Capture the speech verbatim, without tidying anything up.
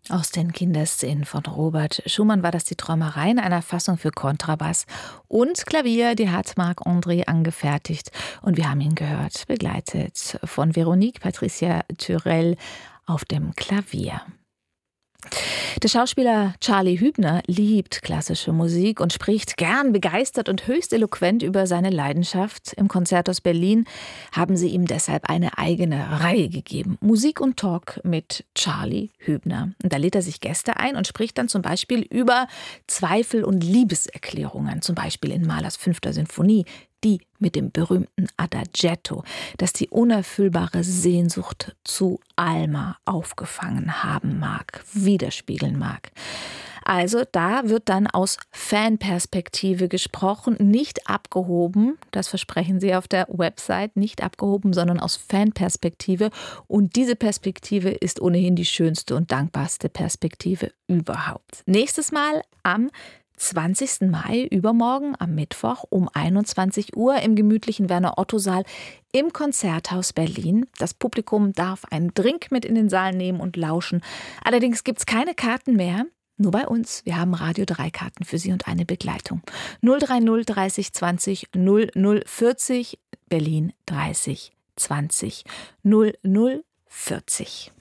Aus den Kinderszenen von Robert Schumann war das die Träumerei in einer Fassung für Kontrabass und Klavier. Die hat Marc-André angefertigt und wir haben ihn gehört, begleitet von Veronique Patricia Thürel auf dem Klavier. Der Schauspieler Charlie Hübner liebt klassische Musik und spricht gern, begeistert und höchst eloquent über seine Leidenschaft. Im Konzerthaus Berlin haben sie ihm deshalb eine eigene Reihe gegeben. Musik und Talk mit Charlie Hübner. Und da lädt er sich Gäste ein und spricht dann zum Beispiel über Zweifel und Liebeserklärungen. Zum Beispiel in Mahlers fünfter Sinfonie. Die mit dem berühmten Adagietto, das die unerfüllbare Sehnsucht zu Alma aufgefangen haben mag, widerspiegeln mag. Also da wird dann aus Fanperspektive gesprochen, nicht abgehoben, das versprechen sie auf der Website, nicht abgehoben, sondern aus Fanperspektive. Und diese Perspektive ist ohnehin die schönste und dankbarste Perspektive überhaupt. Nächstes Mal am zwanzigsten Mai, übermorgen am Mittwoch um einundzwanzig Uhr im gemütlichen Werner-Otto-Saal im Konzerthaus Berlin. Das Publikum darf einen Drink mit in den Saal nehmen und lauschen. Allerdings gibt es keine Karten mehr, nur bei uns. Wir haben Radio drei Karten für Sie und eine Begleitung. null drei null dreißig zwanzig null null vierzig Berlin dreißig zwanzig null null vierzig.